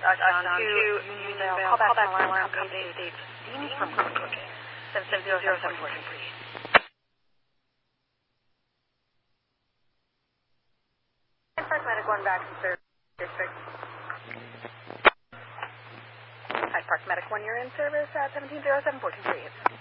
Sean 2, Unionville, callback from alarm company states, Dean from Cook, 70714, please. Park Medic 1 back to service district. Hyde Park Medic 1, you're in service at 170714, please.